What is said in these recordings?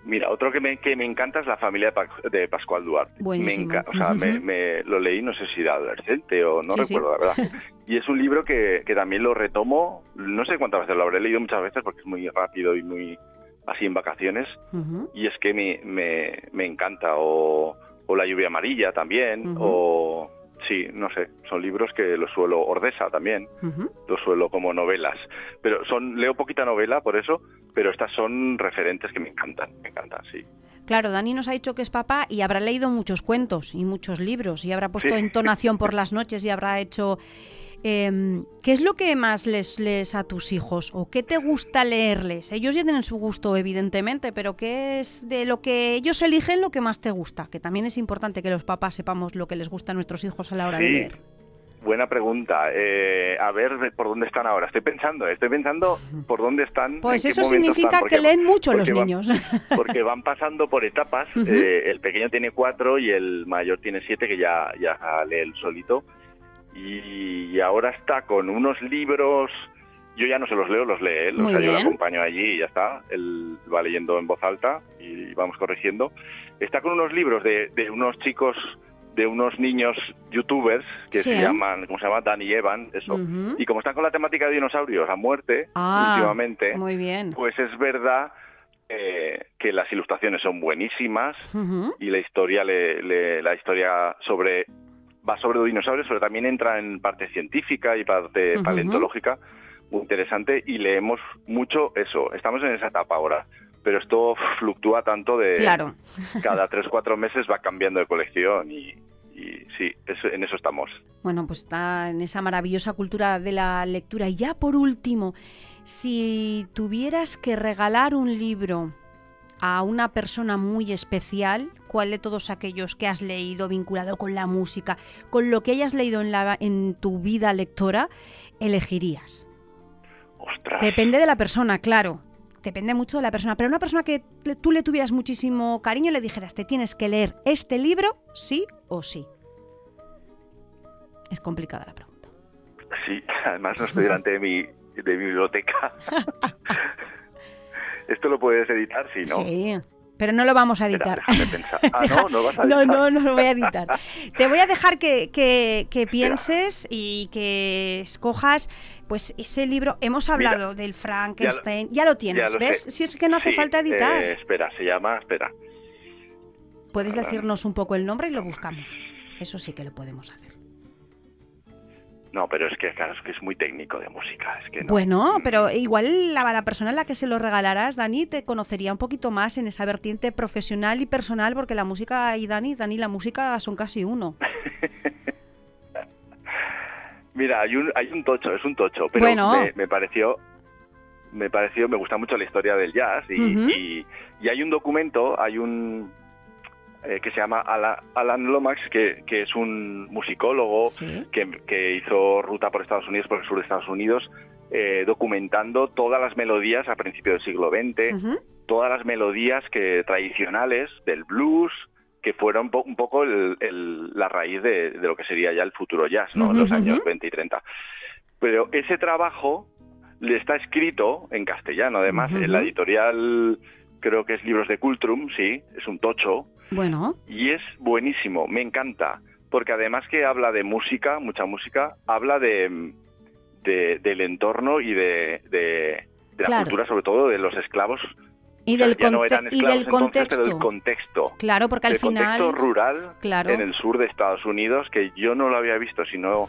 Mira, otro que me encanta es La familia de Pascual Duarte. Buenísimo. O sea, me lo leí, no sé si de adolescente o no recuerdo, la verdad. Y es un libro que también lo retomo, no sé cuántas veces, lo habré leído muchas veces porque es muy rápido y muy así en vacaciones. Y es que me encanta. O La lluvia amarilla también, o... Sí, no sé, son libros que los suelo, Ordesa también, los suelo como novelas, pero leo poquita novela por eso, pero estas son referentes que me encantan, sí. Claro, Dani nos ha dicho que es papá y habrá leído muchos cuentos y muchos libros y habrá puesto entonación por las noches y habrá hecho... ¿Qué es lo que más les lees a tus hijos o qué te gusta leerles? Ellos ya tienen su gusto, evidentemente, pero ¿qué es de lo que ellos eligen lo que más te gusta? Que también es importante que los papás sepamos lo que les gusta a nuestros hijos a la hora de leer. Buena pregunta. A ver por dónde están ahora. Estoy pensando por dónde están. Pues eso significa que leen mucho los niños. Porque van pasando por etapas. El pequeño tiene 4 y el mayor tiene 7, que ya lee él solito. Y ahora está con unos libros, yo ya no se los leo, los lee él, yo lo acompaño allí y ya está, él va leyendo en voz alta y vamos corrigiendo. Está con unos libros de unos chicos, de unos niños youtubers que se llaman, ¿cómo se llama? Dan y Evan, eso. Y como están con la temática de dinosaurios a muerte últimamente, muy bien. Pues es verdad que las ilustraciones son buenísimas y la historia va sobre los dinosaurios, pero también entra en parte científica y parte paleontológica, muy interesante, y leemos mucho eso. Estamos en esa etapa ahora, pero esto fluctúa tanto cada 3 o 4 meses va cambiando de colección y sí, en eso estamos. Bueno, pues está en esa maravillosa cultura de la lectura. Y ya por último, si tuvieras que regalar un libro a una persona muy especial, ¿cuál de todos aquellos que has leído vinculado con la música, con lo que hayas leído en tu vida lectora, elegirías? ¡Ostras! Depende de la persona, claro. Depende mucho de la persona. Pero una persona que tú le tuvieras muchísimo cariño y le dijeras, te tienes que leer este libro, sí o sí. Es complicada la pregunta. Sí, además no estoy delante de mi biblioteca. ¿Esto lo puedes editar? Sí, ¿no? Sí, pero no lo vamos a editar. Déjame pensar. ¿No vas a editar? No lo voy a editar. Te voy a dejar que pienses y que escojas pues ese libro. Hemos hablado del Frankenstein. Ya lo tienes, ¿ves? Si es que no hace falta editar. Espera. Puedes decirnos un poco el nombre y lo buscamos. Eso sí que lo podemos hacer. No, pero es que claro, es que es muy técnico de música. Es que no. Bueno, pero igual la persona a la que se lo regalaras, Dani, te conocería un poquito más en esa vertiente profesional y personal, porque la música y Dani, la música son casi uno. Mira, hay un tocho, es un tocho, pero bueno. me gusta mucho la historia del jazz y hay un documento, que se llama Alan Lomax, que es un musicólogo que hizo ruta por Estados Unidos, por el sur de Estados Unidos, documentando todas las melodías a principios del siglo XX, todas las melodías tradicionales del blues, que fueron un poco la raíz de lo que sería ya el futuro jazz, ¿no? En los años 20 y 30. Pero ese trabajo le está escrito en castellano, además, en la editorial, creo que es Libros de Cultrum, sí, es un tocho. Bueno. Y es buenísimo, me encanta, porque además que habla de música, mucha música, habla del entorno y de la cultura, sobre todo de los esclavos. Y del contexto. Pero del contexto. Claro, porque al final... contexto rural en el sur de Estados Unidos, que yo no lo había visto, sino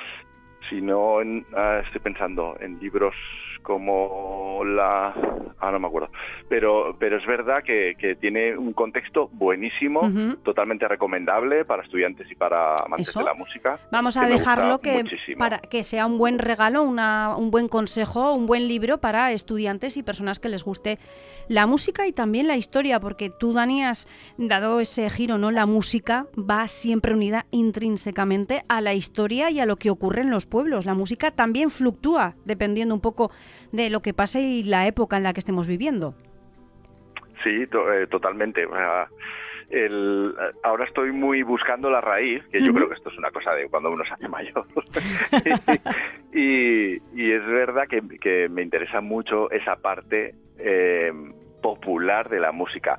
estoy pensando en libros como no me acuerdo, pero es verdad que tiene un contexto buenísimo, totalmente recomendable para estudiantes y para amantes de la música. Vamos a dejarlo para que sea un buen regalo, un buen consejo, un buen libro para estudiantes y personas que les guste la música y también la historia, porque tú, Dani, has dado ese giro, ¿no? La música va siempre unida intrínsecamente a la historia y a lo que ocurre en los pueblos. La música también fluctúa dependiendo un poco de lo que pase y la época en la que estemos viviendo. Sí, totalmente. Ahora estoy muy buscando la raíz, que yo creo que esto es una cosa de cuando uno se hace mayor. y es verdad que me interesa mucho esa parte popular de la música.